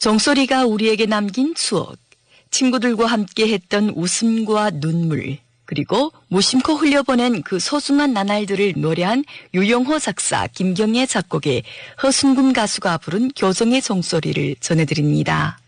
종소리가 우리에게 남긴 추억, 친구들과 함께 했던 웃음과 눈물, 그리고 무심코 흘려보낸 그 소중한 나날들을 노래한 유용호 작사, 김경애 작곡의 허순금 가수가 부른 교정의 종소리를 전해드립니다.